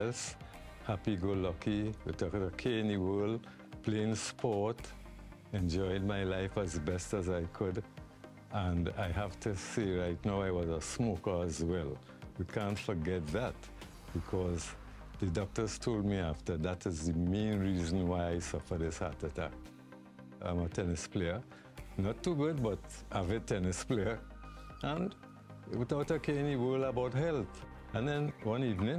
Yes, happy-go-lucky, without a care in the world, playing sport, enjoying my life as best as I could. And I have to say right now, I was a smoker as well. We can't forget that, because the doctors told me after that is the main reason why I suffered this heart attack. I'm a tennis player, not too good, but avid tennis player, and without a care in the world about health. And then one evening,